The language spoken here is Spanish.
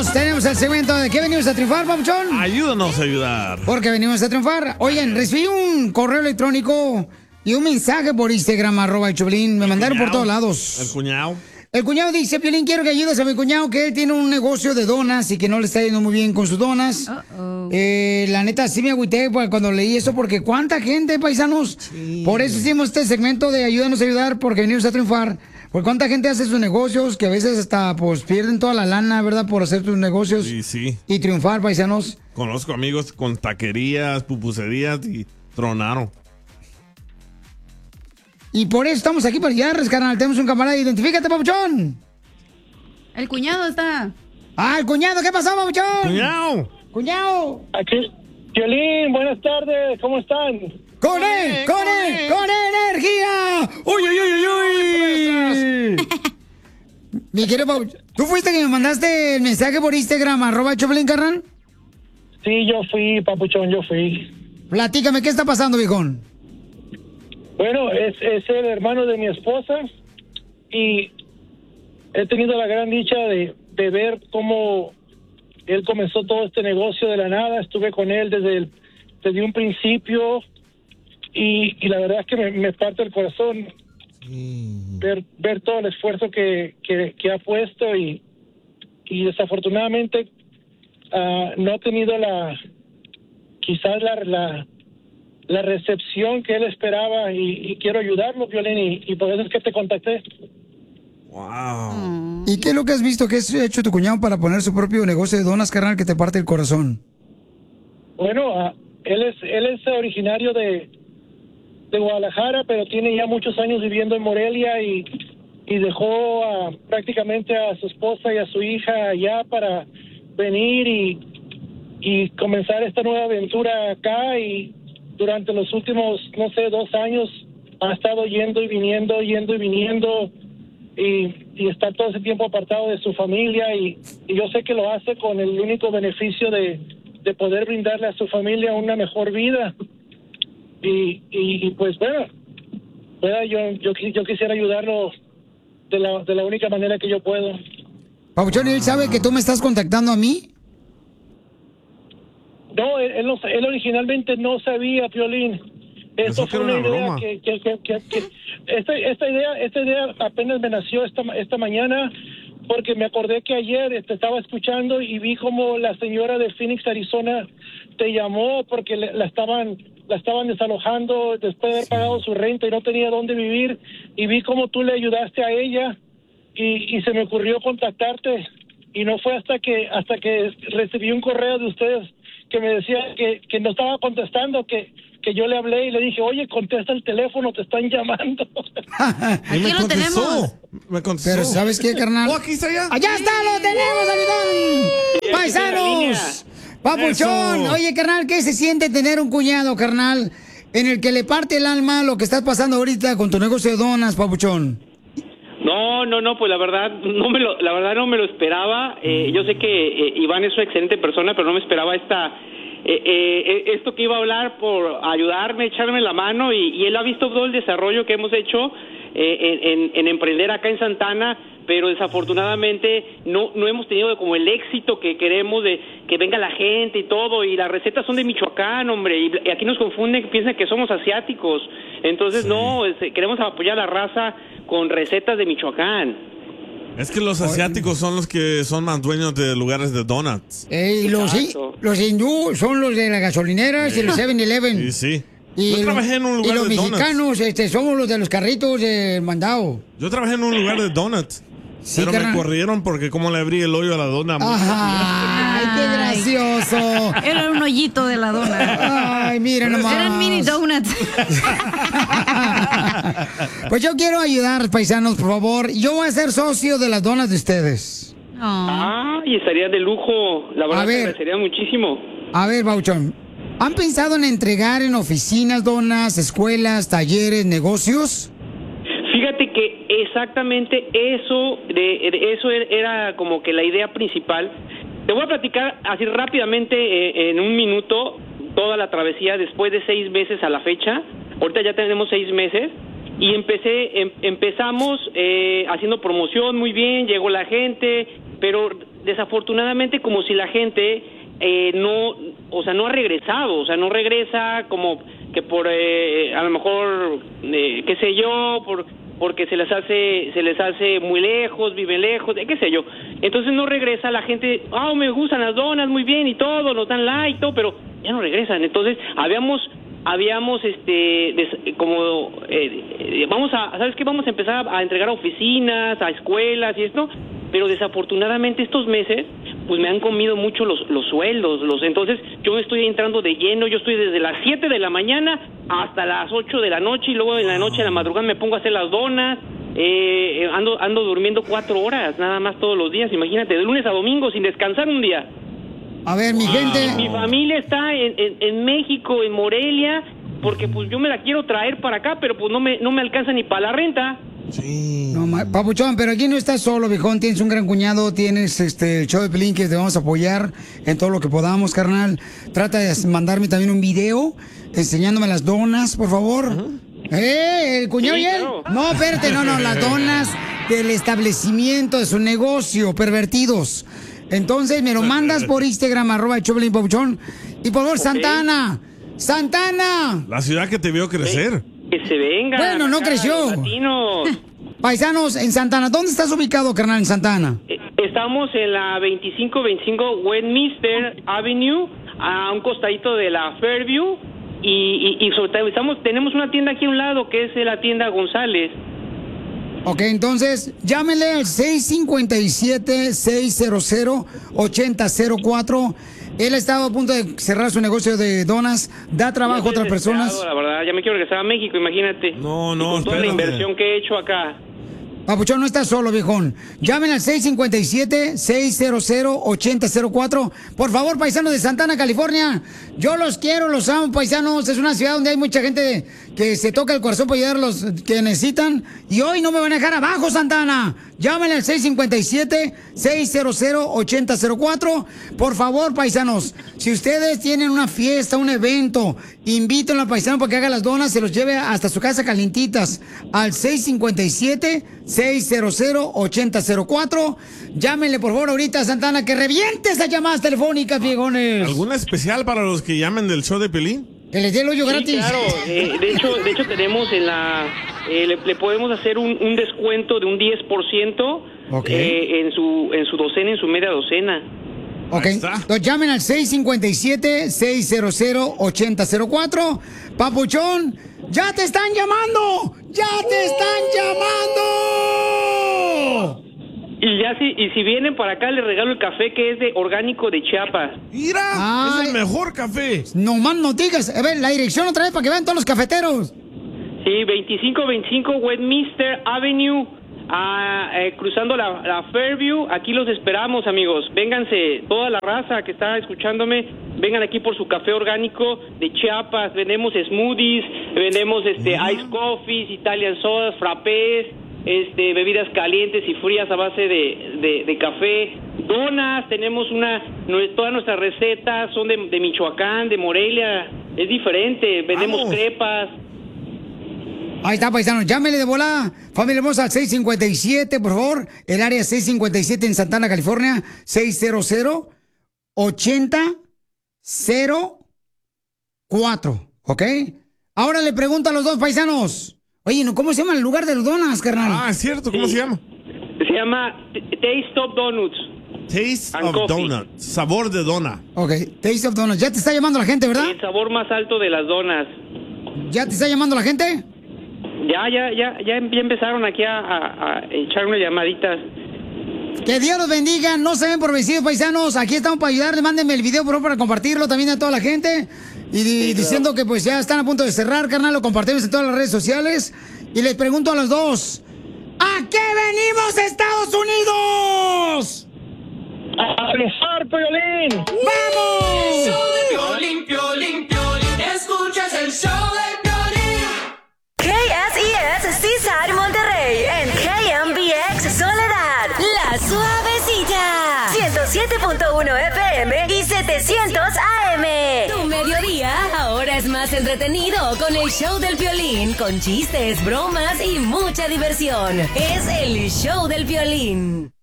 Señores, tenemos el segmento de ¿qué venimos a triunfar, papuchón? Ayúdanos a ayudar. Porque venimos a triunfar. Oigan, recibí un correo electrónico y un mensaje por Instagram, @el Choplin. Me mandaron por todos lados. El cuñado. El cuñado dice, Piolín, quiero que ayudes a mi cuñado, que él tiene un negocio de donas y que no le está yendo muy bien con sus donas. La neta, sí me agüité cuando leí eso, porque cuánta gente, paisanos. Sí. Por eso hicimos este segmento de ayúdanos a ayudar, porque venimos a triunfar. Porque cuánta gente hace sus negocios, que a veces hasta pues pierden toda la lana, ¿verdad? Por hacer sus negocios. Sí, sí. Y triunfar, paisanos. Conozco amigos con taquerías, pupuserías y tronaron. Y por eso estamos aquí para ayudarles, carnal. Tenemos un camarada. Identifícate, papuchón. El cuñado está. Ah, el cuñado. ¿Qué pasó, papuchón? Cuñado. Cuñado. Aquí. Piolín, buenas tardes. ¿Cómo están? ¡Con energía! ¡Uy, uy, uy, uy! Mi querido papuchón, ¿tú fuiste que me mandaste el mensaje por Instagram, @Choplin, carnal? Sí, yo fui, papuchón, yo fui. Platícame, ¿qué está pasando, viejón? Bueno, es el hermano de mi esposa y he tenido la gran dicha de ver cómo él comenzó todo este negocio de la nada. Estuve con él desde un principio y la verdad es que me parte el corazón ver todo el esfuerzo que ha puesto y desafortunadamente no ha tenido quizás la recepción que él esperaba y quiero ayudarlo, Violín, y por eso es que te contacté. Wow. ¿Y qué es lo que has visto que has hecho tu cuñado para poner su propio negocio de donas, carnal, que te parte el corazón? Bueno, él es originario de Guadalajara, pero tiene ya muchos años viviendo en Morelia y dejó prácticamente a su esposa y a su hija allá para venir y comenzar esta nueva aventura acá, y durante los últimos, 2 años ha estado yendo y viniendo y está todo ese tiempo apartado de su familia y yo sé que lo hace con el único beneficio de poder brindarle a su familia una mejor vida y pues bueno, yo quisiera ayudarlo de la única manera que yo puedo. Papuchón, ¿él sabe que tú me estás contactando a mí? No, él originalmente no sabía, Piolín. Esto fue una idea que esta idea apenas me nació esta mañana, porque me acordé que ayer te estaba escuchando y vi como la señora de Phoenix, Arizona, te llamó porque la estaban desalojando después de haber pagado su renta y no tenía dónde vivir, y vi cómo tú le ayudaste a ella y se me ocurrió contactarte, y no fue hasta que recibí un correo de ustedes que me decía que no estaba contestando, que yo le hablé y le dije, oye, contesta el teléfono, te están llamando. Aquí lo tenemos. Me contestó. Pero ¿sabes qué, carnal? Aquí está ya. ¡Allá está! ¡Lo tenemos, amigón! ¡Paisanos! ¡Papuchón! Eso. Oye, carnal, ¿qué se siente tener un cuñado, carnal, en el que le parte el alma lo que estás pasando ahorita con tu negocio de donas, papuchón? No, pues la verdad no me lo esperaba. Yo sé que Iván es una excelente persona, pero no me esperaba esto que iba a hablar por ayudarme, echarme la mano, y él ha visto todo el desarrollo que hemos hecho en emprender acá en Santana, pero desafortunadamente no hemos tenido como el éxito que queremos, de que venga la gente y todo, y las recetas son de Michoacán, hombre, y aquí nos confunden, piensan que somos asiáticos. Entonces sí. Queremos apoyar a la raza con recetas de Michoacán. Es que los asiáticos son los que son más dueños de lugares de donuts. Los hindú son los de las gasolineras y los 7-Eleven. Sí. Y yo trabajé en un lugar de donuts. Y los mexicanos somos los de los carritos de mandado. Yo trabajé en un lugar de donuts. Sí, pero carnal. me corrieron porque como le abrí el hoyo a la dona. ¡Ay, qué gracioso! Era un hoyito de la dona. Ay, mira nomás. Eran mini donuts. Pues yo quiero ayudar, paisanos, por favor. Yo voy a ser socio de las donas de ustedes. Y estaría de lujo. La verdad, te agradecería muchísimo. A ver, Bauchón, ¿han pensado en entregar en oficinas donas, escuelas, talleres, negocios? Fíjate que exactamente eso era como que la idea principal. Te voy a platicar así rápidamente en un minuto toda la travesía después de 6 meses a la fecha. Ahorita ya tenemos 6 meses y empezamos haciendo promoción muy bien, llegó la gente, pero desafortunadamente como si la gente no ha regresado, o sea, no regresa como que por a lo mejor qué sé yo, porque se les hace muy lejos, viven lejos, qué sé yo. Entonces no regresa la gente, me gustan las donas, muy bien y todo, nos dan like y todo, pero ya no regresan. Entonces habíamos ¿sabes qué? Vamos a empezar a entregar a oficinas, a escuelas y esto, pero desafortunadamente estos meses pues me han comido mucho los sueldos, entonces yo estoy entrando de lleno, yo estoy desde las 7 de la mañana hasta las 8 de la noche y luego en la noche, en la madrugada me pongo a hacer las donas, ando durmiendo 4 horas nada más todos los días, imagínate, de lunes a domingo sin descansar un día. A ver, mi gente... Mi familia está en México, en Morelia, porque pues yo me la quiero traer para acá, pero pues no me alcanza ni para la renta. Sí. No, papuchón, pero aquí no estás solo, viejón. Tienes un gran cuñado, tienes el show de Pelín que te vamos a apoyar en todo lo que podamos, carnal. Trata de mandarme también un video enseñándome las donas, por favor. El cuñado y él. Claro. No, espérate, no, las donas del establecimiento de su negocio, pervertidos. Entonces me lo mandas por Instagram, @Choplin Papuchón. Y por favor, Santana. La ciudad que te vio crecer. Que se venga. Bueno, no creció. Paisanos, en Santana, ¿dónde estás ubicado, carnal, en Santana? Estamos en la 2525 Westminster Avenue, a un costadito de la Fairview, y sobre todo tenemos una tienda aquí a un lado, que es la tienda González. Ok, entonces, llámenle al 657-600-8004. Él ha estado a punto de cerrar su negocio de donas, da trabajo a otras personas. La verdad, ya me quiero regresar a México, imagínate. No, con toda la inversión que he hecho acá. Papuchón, no estás solo, viejón. Llamen al 657-600-8004. Por favor, paisanos de Santana, California. Yo los quiero, los amo, paisanos. Es una ciudad donde hay mucha gente que se toca el corazón para ayudar a los que necesitan. Y hoy no me van a dejar abajo, Santana. Llamen al 657-600-8004. Por favor, paisanos, si ustedes tienen una fiesta, un evento, invítenlo al paisano para que haga las donas, se los lleve hasta su casa calientitas. Al 657-600-8004. Llámenle, por favor, ahorita a Santana, que reviente esas llamadas telefónicas, viejones. ¿Alguna especial para los que llamen del show de Pelín? Que les dé el hoyo gratis. Claro, de hecho tenemos le podemos hacer un descuento de un 10%, en su docena, en su media docena. Ok, entonces llamen al 657-600-8004. Papuchón, ¡ya te están llamando! ¡Ya te están llamando! Y si vienen para acá, les regalo el café que es de orgánico de Chiapas. ¡Mira! Es el mejor café. No más no digas. A ver, la dirección otra vez para que vean todos los cafeteros. Sí, 2525 Westminster Avenue, cruzando la Fairview. Aquí los esperamos, amigos. Vénganse, toda la raza que está escuchándome, vengan aquí por su café orgánico de Chiapas. Vendemos smoothies, vendemos ice coffees, Italian sodas, frappés, bebidas calientes y frías a base de café, donas. Tenemos todas nuestras recetas son de Michoacán, de Morelia, es diferente. Vendemos crepas. Ahí está, paisano, llámele de volada, familia hermosa, al 657, por favor, el área 657 en Santana, California, 600-8004, ¿ok? Ahora le pregunto a los dos paisanos, oye, ¿cómo se llama el lugar de los donas, carnal? Es cierto, ¿cómo se llama? Se llama Taste of Donuts. Taste of Donuts, sabor de dona. Ok, Taste of Donuts, ya te está llamando la gente, ¿verdad? El sabor más alto de las donas. ¿Ya te está llamando la gente? Ya empezaron aquí a echar unas llamaditas. Que Dios los bendiga, no se ven por vencidos, paisanos. Aquí estamos para ayudarles, mándenme el video, por favor, para compartirlo también a toda la gente. Y diciendo que pues ya están a punto de cerrar, carnal, lo compartimos en todas las redes sociales. Y les pregunto a los dos, ¿a qué venimos, Estados Unidos? ¡A besar, Piolín! ¡Vamos! El show de Piolín, Piolín, Piolín. Escuchas el show de Piolín. KSES Seaside Monterrey. En KMBX Soledad. La Suavecita. 107.1 FM y 700 AM. Tu mediodía ahora es más entretenido con el show del Piolín. Con chistes, bromas y mucha diversión. Es el show del Piolín.